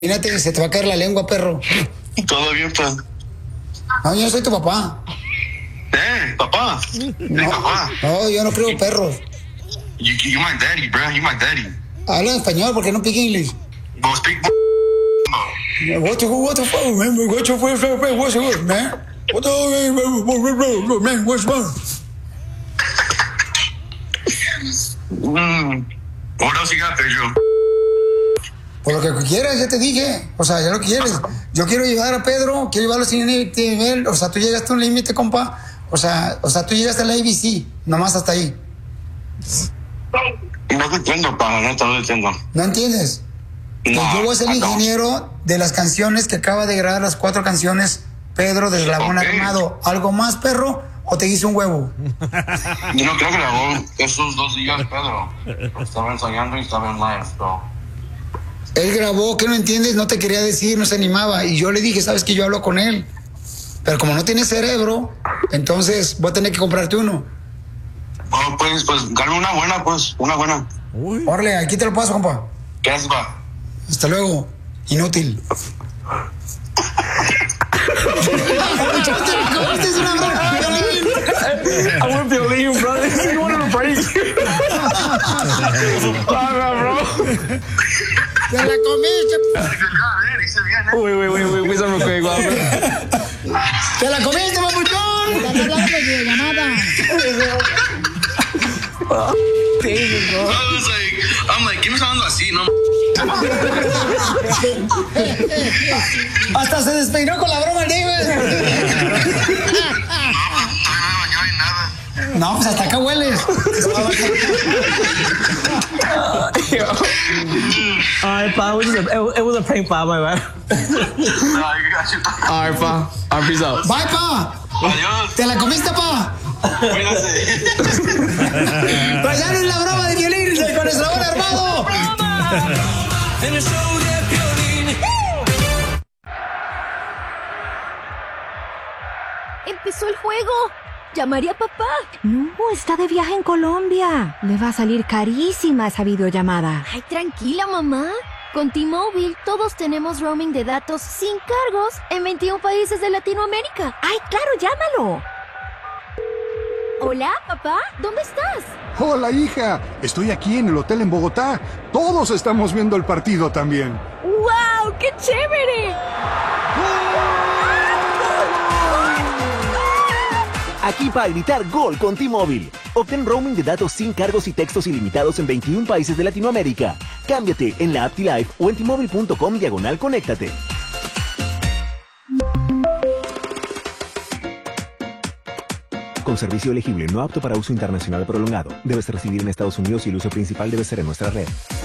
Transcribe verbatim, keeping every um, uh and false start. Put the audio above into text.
Imagínate, se te va a caer la lengua, perro. Todo bien, pa. No, yo no soy tu papá. Eh, papá. No, papá. no, yo no creo perros. You, you my daddy, bro. You my daddy. Habla español, ¿por qué no pica inglés? Well, speak. What the, what the fuck, man? What the fuck, man? What's up, man? What the man? What's wrong? Mm. What else you got, Pedro? Por lo que quieras, ya te dije. O sea, ya lo quieres. Yo quiero llevar a Pedro, quiero llevarlo sin nivel. O sea, tú llegaste a un límite, compa. O sea, o sea, tú llegaste a la A B C, nomás hasta ahí. No te entiendo, pa, no te lo entiendo. ¿No entiendes? Que No, yo voy a ser el ingeniero de las canciones que acaba de grabar las cuatro canciones Pedro de Eslabón Okay. Armado. ¿Algo más, perro? ¿O te hice un huevo? Yo no creo que grabó esos dos días, Pedro. Estaba ensayando y estaba en live, so. Él grabó, ¿qué no entiendes? No te quería decir, no se animaba. Y yo le dije, ¿sabes que yo hablo con él? Pero como no tiene cerebro, entonces voy a tener que comprarte uno. Oh, pues, pues, gana una buena, pues, una buena. Uy. Órale, aquí te lo paso, compa. ¿Qué es, va? Hasta luego. Inútil. Es una broma, Violín. I want Violín, bro. You want to break. ¡Te la comiste! Wait, wait, wait, wait, wait, real quick, bro. ¡Te la comiste, papuchón! Están hablando de llamada. David, bro. I was like, I'm like, give me something así, ¿no? Hasta se despeinó con la broma el David. No, pues hasta acá hueles. Alright, pa, it was, just a, it, it was a prank, pa, my bad. Alright, pa. Alright, peace out. Bye, pa. Adiós. ¿Te la comiste, pa? Cuídate. Pues ya no es la broma de Violín con Eslabón Armado. En el show de Piolín. Empezó el juego. Llamaría a papá. No, está de viaje en Colombia. Le va a salir carísima esa videollamada. Ay, tranquila, mamá. Con T-Mobile todos tenemos roaming de datos sin cargos en veintiún países de Latinoamérica. ¡Ay, claro, llámalo! Hola, papá. ¿Dónde estás? Hola, hija. Estoy aquí en el hotel en Bogotá. Todos estamos viendo el partido también. ¡Wow! ¡Qué chévere! Aquí para gritar gol con T-Mobile. Obtén roaming de datos sin cargos y textos ilimitados en veintiún países de Latinoamérica. Cámbiate en la app T-Life o en T-Mobile punto com diagonal conéctate. Con servicio elegible no apto para uso internacional prolongado. Debes residir en Estados Unidos y el uso principal debe ser en nuestra red.